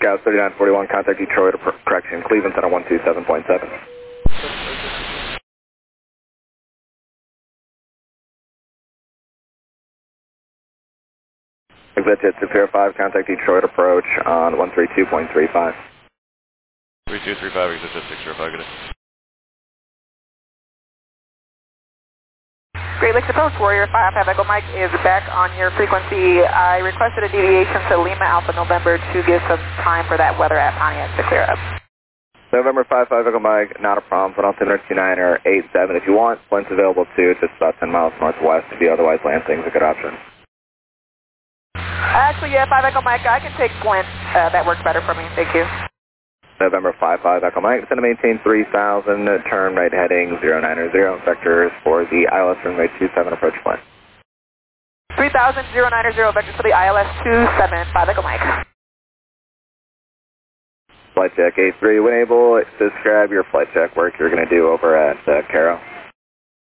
Scout 3941, contact Detroit, correction, Cleveland Center 127.7. Exit jet 605, contact Detroit approach on 132.35. 3235, exit jet 605, good day. Great Lakes approach, Warrior 5 Echo Mike is back on your frequency. I requested a deviation to Lima Alpha November to give some time for that weather at Pontiac to clear up. November 55 Echo Mike, not a problem, but Altimeter 29 or 87 if you want. Flint's available too, just about 10 miles northwest. If you otherwise Lansing's a good option. Actually, yeah, 5 Echo Mike, I can take Flint. That works better for me, thank you. November 55 Echo Mike, send to maintain 3000, turn right heading 090, vectors for the ILS runway 27, approach Flint. 3000, 090, vectors for the ILS 27, 5 Echo Mike. Flight check A3, when able, describe your flight check work you're going to do over at Caro.